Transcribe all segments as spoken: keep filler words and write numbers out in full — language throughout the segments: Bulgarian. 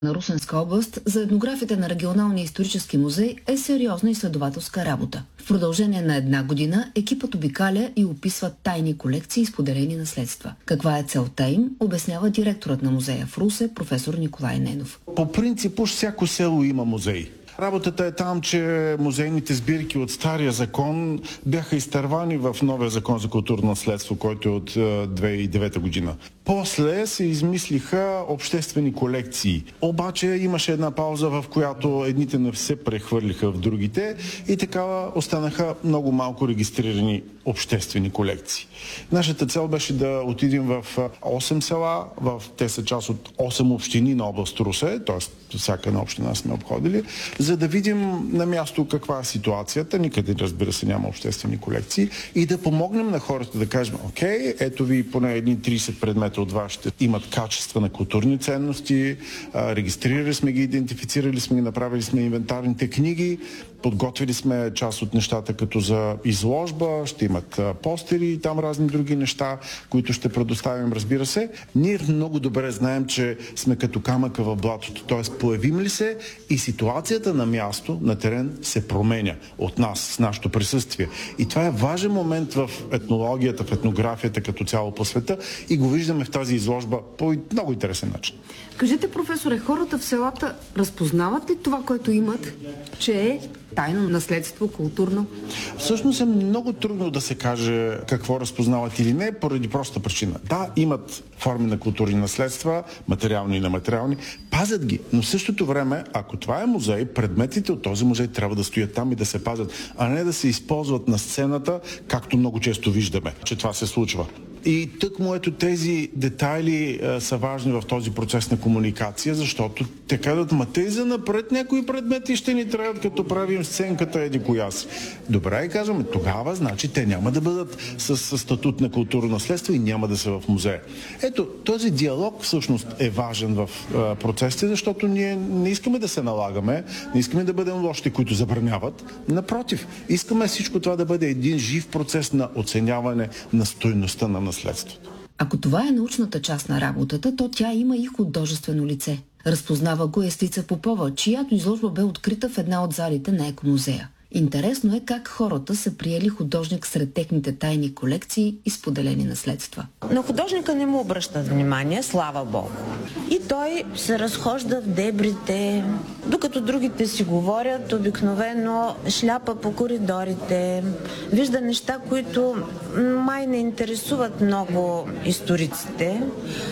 на Русенска област за етнографията на Регионалния исторически музей е сериозна изследователска работа. В продължение на една година екипът обикаля и описва тайни колекции и споделени наследства. Каква е целта им, обяснява директорът на музея в Русе, професор Николай Ненов. По принцип, уж всяко село има музей. Работата е там, че музейните сбирки от стария закон бяха изтървани в новия закон за културно наследство, който е от две хиляди и девета година. После се измислиха обществени колекции. Обаче имаше една пауза, в която едните не се прехвърлиха в другите и така останаха много малко регистрирани обществени колекции. Нашата цел беше да отидем в осем села, в те са част от осем общини на област Русе, т.е. всяка една община сме обходили, за да видим на място каква е ситуацията. Никъде, разбира се, няма обществени колекции и да помогнем на хората да кажем: окей, ето ви поне едни трийсет предмета от вас ще имат качества на културни ценности, регистрирали сме ги, идентифицирали сме ги, направили сме инвентарните книги, подготвили сме част от нещата като за изложба, ще имат постери и там разни други неща, които ще предоставим, разбира се. Ние много добре знаем, че сме като камъка в блатото, т.е. появим ли се и ситуацията на място, на терен се променя от нас, с нашето присъствие. И това е важен момент в етнологията, в етнографията като цяло по света и го виждаме в тази изложба по много интересен начин. Кажете, професоре, хората в селата разпознават ли това, което имат, че е тайно наследство, културно? Всъщност е много трудно да се каже какво разпознават или не, поради проста причина. Да, имат форми на културни наследства, материални и нематериални, пазят ги, но в същото време, ако това е музей, предметите от този музей трябва да стоят там и да се пазят, а не да се използват на сцената, както много често виждаме, че това се случва. И тъкмо ето тези детайли а, са важни в този процес на комуникация, защото те казват: ма те за напред някои предмети ще ни трябват, като правим сценката еди коя си. Добре, и казваме, тогава значи те няма да бъдат с, с статут на културно наследство и няма да са в музея. Ето, този диалог всъщност е важен в а, процесите, защото ние не искаме да се налагаме, не искаме да бъдем лошите, които забраняват. Напротив, искаме всичко това да бъде един жив процес на оценяване на стойността на наследството. Ако това е научната част на работата, то тя има и художествено лице. Разпознава го Естица Попова, чиято изложба бе открита в една от залите на Екомузея. Интересно е как хората са приели художник сред техните тайни колекции и споделени наследства. На художника не му обръщат внимание, слава Богу. И той се разхожда в дебрите, докато другите си говорят, обикновено шляпа по коридорите, вижда неща, които май не интересуват много историците,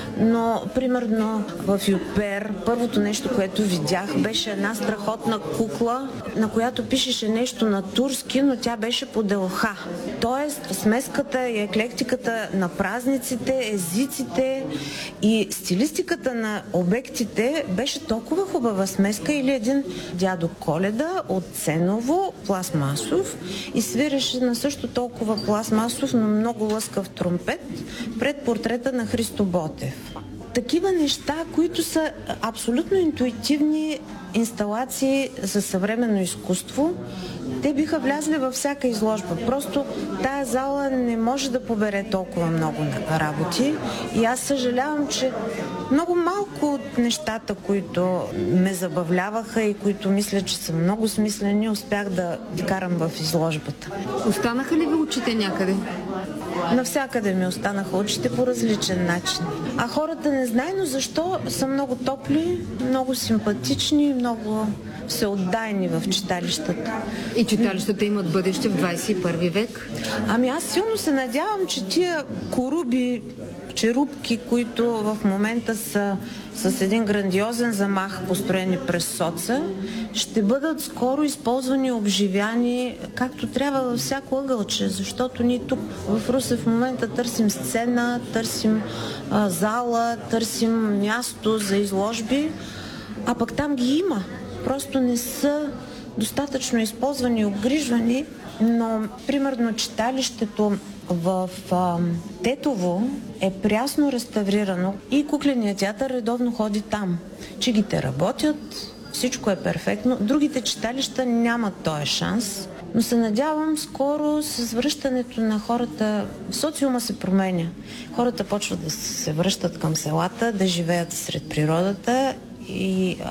но примерно в Юпер първото нещо, което видях, беше една страхотна кукла, на която пишеше нещо на турски, но тя беше по делха. Тоест смеската и еклектиката на празниците, езиците и стилистиката на обектите беше толкова хубава смеска. Или един дядо Коледа от Ценово, пластмасов, и свиреше на също толкова пластмасов, но много лъскав тромпет пред портрета на Христо Ботев. Такива неща, които са абсолютно интуитивни инсталации за съвременно изкуство, те биха влязли във всяка изложба. Просто тая зала не може да побере толкова много работи и аз съжалявам, че много малко от нещата, които ме забавляваха и които мисля, че са много смислени, успях да вкарам в изложбата. Останаха ли ви очите някъде? Навсякъде ми останаха очите по различен начин. А хората незнайно защо са много топли, много симпатични, много всеотдайни в читалищата. И читалищата имат бъдеще в двадесет и първи век? Ами аз силно се надявам, че тия коруби, черупки, които в момента са с един грандиозен замах, построени през соца, ще бъдат скоро използвани, обживяни, както трябва във всяко ъгълче, защото ние тук в Русе в момента търсим сцена, търсим а, зала, търсим място за изложби, а пък там ги има. Просто не са достатъчно използвани и обгрижвани, но примерно читалището в а, Тетово е прясно реставрирано и кукленият театър редовно ходи там. Чигите работят, всичко е перфектно. Другите читалища нямат този шанс, но се надявам скоро с връщането на хората, социума се променя. Хората почват да се връщат към селата, да живеят сред природата и